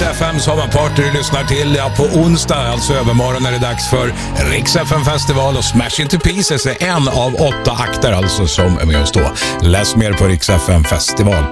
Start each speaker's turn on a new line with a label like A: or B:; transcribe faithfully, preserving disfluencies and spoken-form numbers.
A: Rix F M sommarparty du lyssnar till. Ja, på onsdag, alltså övermorgon, är det dags för Rix F M festival och Smash Into Pieces är en av åtta akter alltså som är med oss då. Läs mer på rix f m festival